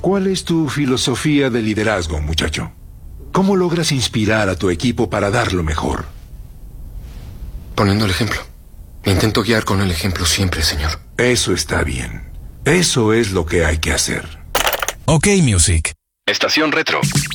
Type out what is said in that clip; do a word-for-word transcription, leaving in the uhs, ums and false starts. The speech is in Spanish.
¿Cuál es tu filosofía de liderazgo, muchacho? ¿Cómo logras inspirar a tu equipo para dar lo mejor? Poniendo el ejemplo. Intento guiar con el ejemplo siempre, señor. Eso está bien. Eso es lo que hay que hacer. OK Music. Estación Retro.